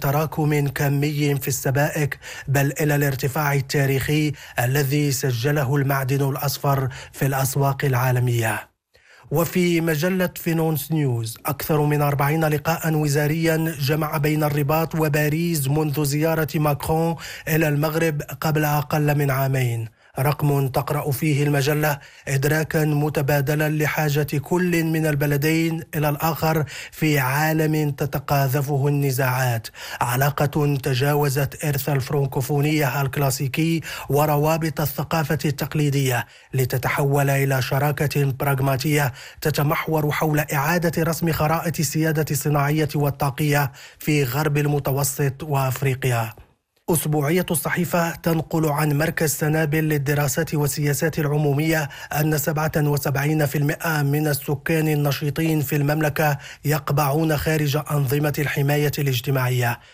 تراكم كمي في السبائك، بل إلى الارتفاع التاريخي الذي سجله المعدن الأصفر في الأسواق العالمية. وفي مجلة فينانس نيوز، أكثر من 40 لقاء وزاريا جمع بين الرباط وباريس منذ زيارة ماكرون إلى المغرب قبل أقل من عامين، رقم تقرأ فيه المجلة إدراكا متبادلا لحاجة كل من البلدين إلى الآخر في عالم تتقاذفه النزاعات، علاقة تجاوزت إرث الفرنكوفونية الكلاسيكي وروابط الثقافة التقليدية لتتحول إلى شراكة براغماتية تتمحور حول إعادة رسم خرائط السيادة الصناعية والطاقية في غرب المتوسط وأفريقيا. أسبوعية الصحيفة تنقل عن مركز سنابل للدراسات والسياسات العمومية أن 77% من السكان النشيطين في المملكة يقبعون خارج أنظمة الحماية الاجتماعية،